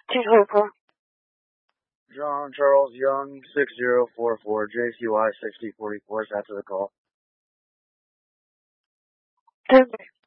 John Charles Young, 6044, JCY 6044, after the call. Okay.